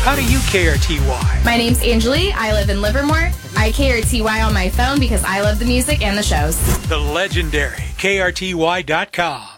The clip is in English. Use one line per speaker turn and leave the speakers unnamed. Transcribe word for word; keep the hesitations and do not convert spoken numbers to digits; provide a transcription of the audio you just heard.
How do you K R T Y?
My name's Angelie. I live in Livermore. I K R T Y on my phone because I love the music and the shows.
The legendary K R T Y dot com.